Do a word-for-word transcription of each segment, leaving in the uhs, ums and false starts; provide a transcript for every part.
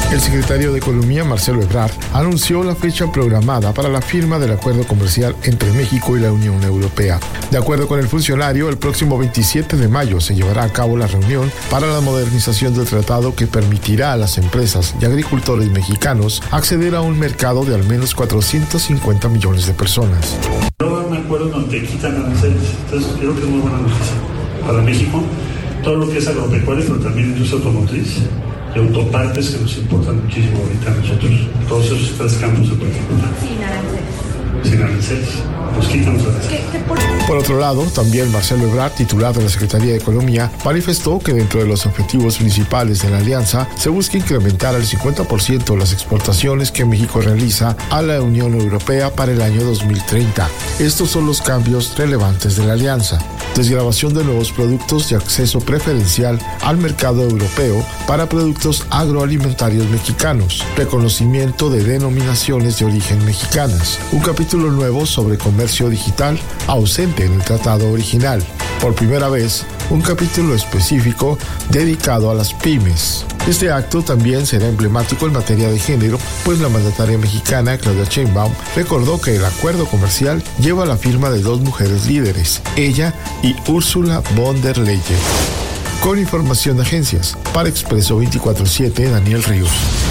El secretario de Economía, Marcelo Ebrard, anunció la fecha programada para la firma del acuerdo comercial entre México y la Unión Europea. De acuerdo con el funcionario, el próximo veintisiete de mayo se llevará a cabo la reunión para la modernización del tratado que permitirá a las empresas y agricultores mexicanos acceder a un mercado de al menos cuatrocientos cincuenta millones de personas. No me acuerdo donde quitan aranceles, entonces creo que es muy buena noticia para México, todo lo que es agropecuario, pero también industria automotriz y autopartes que nos importan muchísimo ahorita a nosotros. Todos esos tres campos se pueden encontrar. Sin aranceles. Sin aranceles. Nos quitan los aranceles. Por otro lado, también Marcelo Ebrard, titular de la Secretaría de Economía, manifestó que dentro de los objetivos principales de la alianza se busca incrementar al cincuenta por ciento las exportaciones que México realiza a la Unión Europea para el año dos mil treinta. Estos son los cambios relevantes de la alianza. Desgravación de nuevos productos y acceso preferencial al mercado europeo para productos agroalimentarios mexicanos, reconocimiento de denominaciones de origen mexicanas, un capítulo nuevo sobre comercio digital ausente en el tratado original. Por primera vez, un capítulo específico dedicado a las pymes. Este acto también será emblemático en materia de género, pues la mandataria mexicana, Claudia Sheinbaum, recordó que el acuerdo comercial lleva la firma de dos mujeres líderes, ella y Ursula von der Leyen. Con información de agencias, para Expreso veinticuatro siete, Daniel Ríos.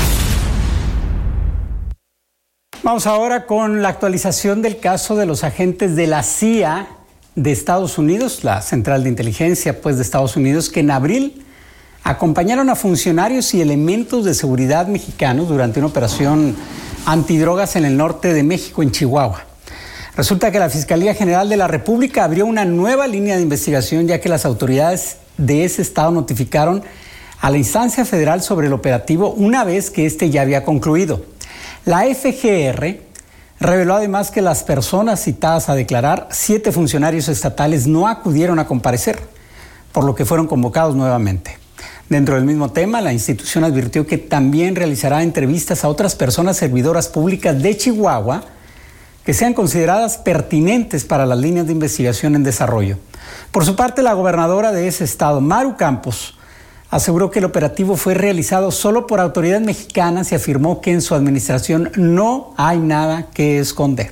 Vamos ahora con la actualización del caso de los agentes de la C I A de Estados Unidos, la Central de Inteligencia pues, de Estados Unidos, que en abril acompañaron a funcionarios y elementos de seguridad mexicanos durante una operación antidrogas en el norte de México, en Chihuahua. Resulta que la Fiscalía General de la República abrió una nueva línea de investigación, ya que las autoridades de ese estado notificaron a la instancia federal sobre el operativo una vez que este ya había concluido. La F G R reveló además que las personas citadas a declarar, siete funcionarios estatales, no acudieron a comparecer, por lo que fueron convocados nuevamente. Dentro del mismo tema, la institución advirtió que también realizará entrevistas a otras personas servidoras públicas de Chihuahua que sean consideradas pertinentes para las líneas de investigación en desarrollo. Por su parte, la gobernadora de ese estado, Maru Campos, aseguró que el operativo fue realizado solo por autoridades mexicanas y afirmó que en su administración no hay nada que esconder.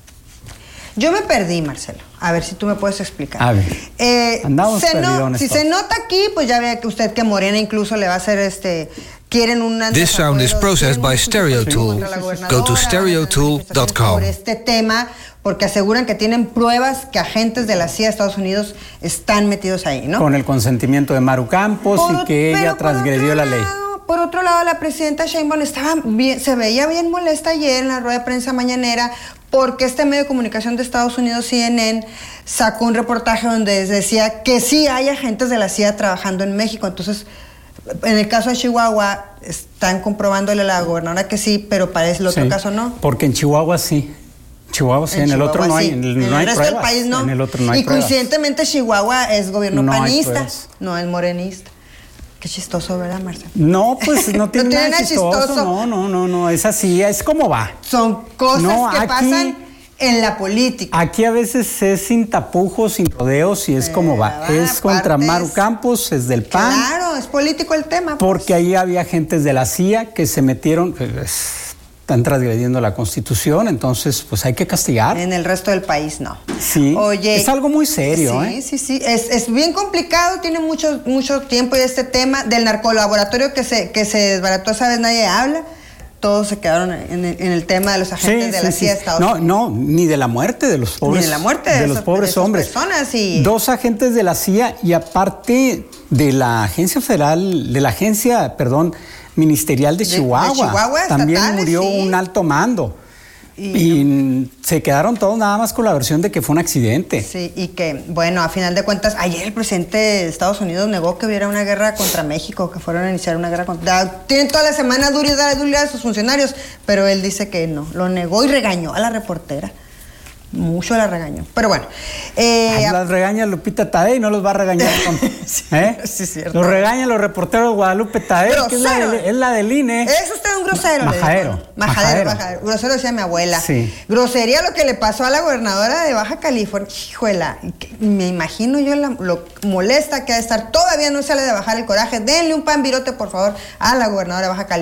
Yo me perdí, Marcelo. A ver si tú me puedes explicar. A ver, eh, andamos se perdidos. No, si se nota aquí, pues ya ve que usted que Morena incluso le va a hacer este... Quieren una... This sound is processed by StereoTool. Go to stereo tool dot com. Por este tema, porque aseguran que tienen pruebas que agentes de la C I A de Estados Unidos están metidos ahí, ¿no? Con el consentimiento de Maru Campos por, y que ella transgredió la ley. Lado, por otro lado, la presidenta Sheinbaum estaba bien, se veía bien molesta ayer en la rueda de prensa mañanera porque este medio de comunicación de Estados Unidos, C N N, sacó un reportaje donde decía que sí hay agentes de la C I A trabajando en México. Entonces, en el caso de Chihuahua, están comprobándole a la gobernadora que sí, pero para el otro sí, caso no. Porque en Chihuahua sí. Chihuahua sí, en, en Chihuahua, el otro no hay, sí. en el, en no el hay resto pruebas. del país no. En el otro no hay y pruebas. coincidentemente Chihuahua es gobierno no panista, no es morenista. Qué chistoso, ¿verdad, Marcelo? No, pues no tiene, no tiene nada chistoso. chistoso. No, no, no, no, es así, es como va. Son cosas no, que aquí, pasan en la política. Aquí a veces es sin tapujos, sin rodeos y es eh, como va. Es contra Maru Campos, es del P A N. Claro, es político el tema. Porque pues. Ahí había agentes de la C I A que se metieron, pues, están transgrediendo la Constitución, entonces pues hay que castigar. En el resto del país no. Sí, Oye, es algo muy serio. Sí, ¿eh? sí, sí, es, es bien complicado, tiene mucho, mucho tiempo y este tema del narcolaboratorio que se, que se desbarató, ¿sabes? Nadie habla. Todos se quedaron en el, en el tema de los agentes sí, de la sí, C I A de sí. Estados no, Unidos. No, ni de la muerte de los pobres. Ni de la muerte de, de esos, los pobres de hombres. Personas y... Dos agentes de la C I A y aparte de la agencia federal, de la agencia, perdón, ministerial de, de Chihuahua. De Chihuahua también estatales, murió sí. un alto mando. Y, y se quedaron todos nada más con la versión de que fue un accidente. Sí, y que, bueno, a final de cuentas, ayer el presidente de Estados Unidos negó que hubiera una guerra contra México, que fueron a iniciar una guerra contra... Tienen toda la semana dura y dura, dura a sus funcionarios, pero él dice que no, lo negó y regañó a la reportera. Mucho la regañó. Pero bueno. Eh, Ay, las regaña Lupita Tadei y no los va a regañar con. sí, ¿eh? sí, es cierto. Los regañan los reporteros de Guadalupe Tadei, que es la, de, es la del I N E. Es usted un grosero. Majadero. Majadero, majadero, majadero. Grosero decía mi abuela. Sí. Grosería lo que le pasó a la gobernadora de Baja California. Hijuela. Me imagino yo la, lo molesta que ha de estar. Todavía no sale de bajar el coraje. Denle un pan virote, por favor, a la gobernadora de Baja California.